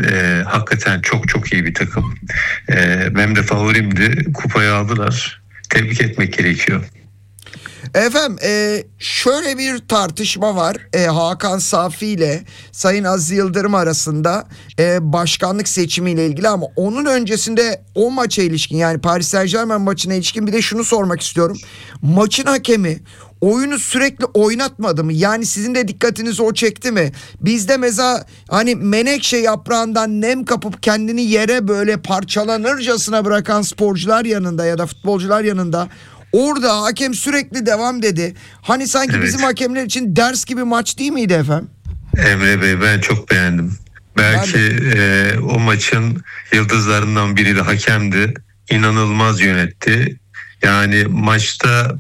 hakikaten çok çok iyi bir takım. Benim de favorimdi. Kupayı aldılar. Tebrik etmek gerekiyor. Efendim şöyle bir tartışma var Hakan Safi ile Sayın Aziz Yıldırım arasında başkanlık seçimiyle ilgili, ama onun öncesinde o maça ilişkin, yani Paris Saint-Germain maçına ilişkin bir de şunu sormak istiyorum. Maçın hakemi oyunu sürekli oynatmadı mı? Yani sizin de dikkatinizi o çekti mi? Bizde mesela hani menekşe yaprağından nem kapıp kendini yere böyle parçalanırcasına bırakan sporcular yanında ya da futbolcular yanında, orada hakem sürekli devam dedi. Hani sanki Evet. bizim hakemler için ders gibi maç değil miydi efendim? Emre Bey, ben çok beğendim. Belki o maçın yıldızlarından biri de hakemdi. İnanılmaz yönetti. Yani maçta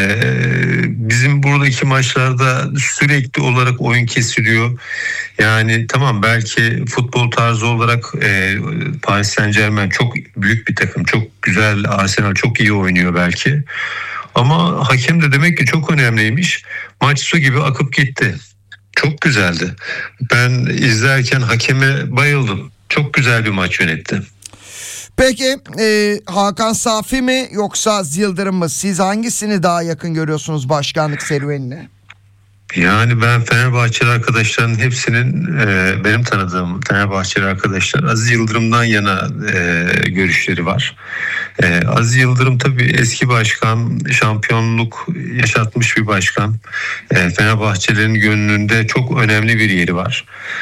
bizim buradaki maçlarda sürekli olarak oyun kesiliyor. Yani tamam, belki futbol tarzı olarak Paris Saint-Germain çok büyük bir takım. Çok güzel, Arsenal çok iyi oynuyor belki. Ama hakem de demek ki çok önemliymiş. Maç su gibi akıp gitti. Çok güzeldi. Ben izlerken hakeme bayıldım. Çok güzel bir maç yönetti. Peki Hakan Safi mi yoksa Aziz Yıldırım mı? Siz hangisini daha yakın görüyorsunuz başkanlık serüvenine? Yani ben Fenerbahçeli arkadaşların hepsinin, benim tanıdığım Fenerbahçeli arkadaşlar Aziz Yıldırım'dan yana görüşleri var. Aziz Yıldırım tabii eski başkan, şampiyonluk yaşatmış bir başkan. Fenerbahçelerin gönlünde çok önemli bir yeri var.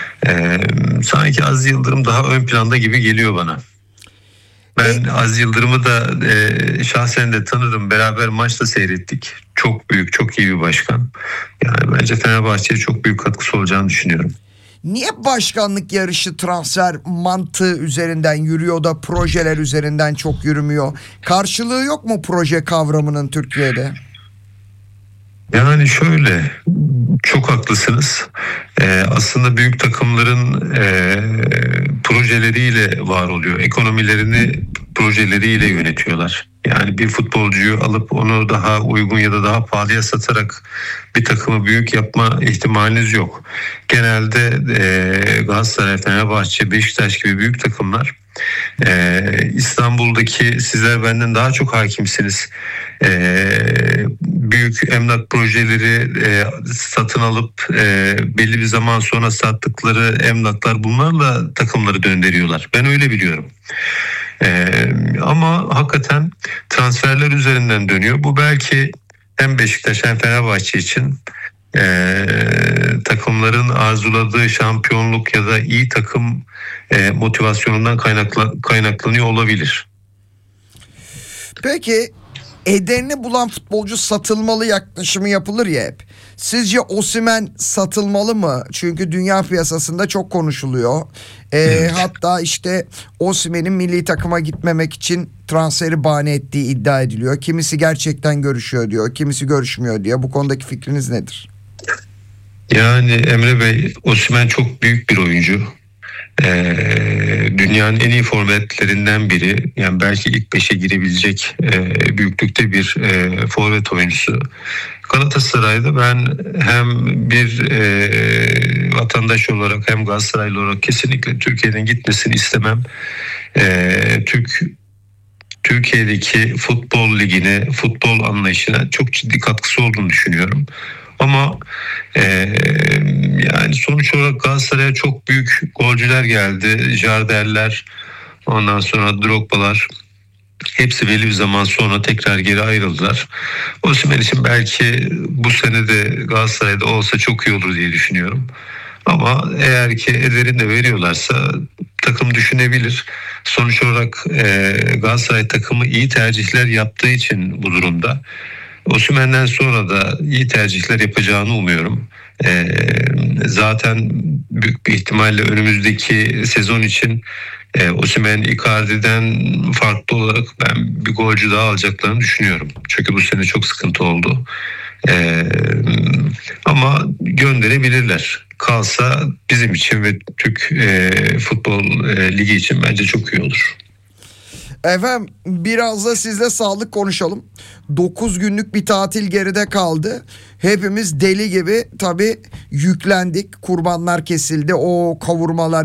Sanki Aziz Yıldırım daha ön planda gibi geliyor bana. Ben Aziz Yıldırım'ı da şahsen de tanırım. Beraber maçta seyrettik. Çok büyük, çok iyi bir başkan. Yani bence Fenerbahçe'ye çok büyük katkısı olacağını düşünüyorum. Niye başkanlık yarışı transfer mantığı üzerinden yürüyor da projeler üzerinden çok yürümüyor? Karşılığı yok mu proje kavramının Türkiye'de? Yani şöyle, çok haklısınız. Aslında büyük takımların projeleriyle var oluyor. Ekonomilerini projeleriyle yönetiyorlar. Yani bir futbolcuyu alıp onu daha uygun ya da daha pahalıya satarak bir takımı büyük yapma ihtimaliniz yok. Genelde Galatasaray, Fenerbahçe, Beşiktaş gibi büyük takımlar, İstanbul'daki, sizler benden daha çok hakimsiniz, büyük emlak projeleri satın alıp belli bir zaman sonra sattıkları emlaklar, bunlarla takımları döndürüyorlar. Ben öyle biliyorum. Ama hakikaten transferler üzerinden dönüyor. Bu belki hem Beşiktaş hem Fenerbahçe için takımların arzuladığı şampiyonluk ya da iyi takım motivasyonundan kaynaklanıyor olabilir. Peki ederini bulan futbolcu satılmalı yaklaşımı yapılır ya hep. Sizce Osimhen satılmalı mı? Çünkü dünya piyasasında çok konuşuluyor. Evet. Hatta işte Osimhen'in milli takıma gitmemek için transferi bahane ettiği iddia ediliyor. Kimisi gerçekten görüşüyor diyor, kimisi görüşmüyor diyor. Bu konudaki fikriniz nedir? Yani Emre Bey, Osimhen çok büyük bir oyuncu. Dünyanın en iyi forvetlerinden biri. Yani belki ilk 5'e girebilecek büyüklükte bir forvet oyuncusu. Galatasaray'da ben hem bir vatandaş olarak hem Galatasaraylı olarak kesinlikle Türkiye'den gitmesini istemem. Türkiye'deki futbol ligine, futbol anlayışına çok ciddi katkısı olduğunu düşünüyorum. Ama yani sonuç olarak Galatasaray'a çok büyük golcüler geldi. Jardel'ler, ondan sonra Drogba'lar. Hepsi belli bir zaman sonra tekrar geri ayrıldılar. Osimhen için belki bu sene de Galatasaray'da olsa çok iyi olur diye düşünüyorum. Ama eğer ki ederini de veriyorlarsa takım düşünebilir. Sonuç olarak Galatasaray takımı iyi tercihler yaptığı için bu durumda. Osimhen'den sonra da iyi tercihler yapacağını umuyorum. Zaten büyük bir ihtimalle önümüzdeki sezon için Osimhen, Icardi'den farklı olarak ben bir golcü daha alacaklarını düşünüyorum. Çünkü bu sene çok sıkıntı oldu. Ama gönderebilirler. Kalsa bizim için ve Türk futbol ligi için bence çok iyi olur. Efendim biraz da sizle sağlık konuşalım. 9 günlük bir tatil geride kaldı. Hepimiz deli gibi tabii yüklendik. Kurbanlar kesildi. O kavurmalar